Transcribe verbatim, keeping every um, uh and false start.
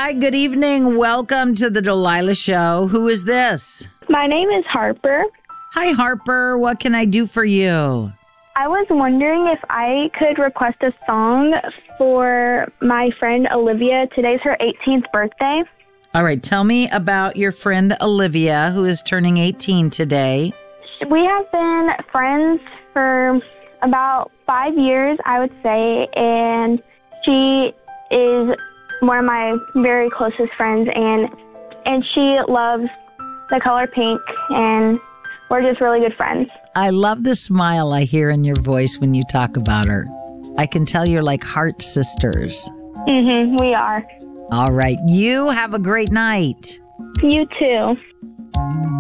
Hi, good evening. Welcome to the Delilah Show. Who is this? My name is Harper. Hi, Harper. What can I do for you? I was wondering if I could request a song for my friend Olivia. Today's her eighteenth birthday. All right. Tell me about your friend Olivia, who is turning eighteen today. We have been friends for about five years, I would say, and she is one of my very closest friends, and and she loves the color pink, and we're just really good friends. I love the smile I hear in your voice when you talk about her. I can tell you're like heart sisters. Mm-hmm, we are. All right. You have a great night. You too.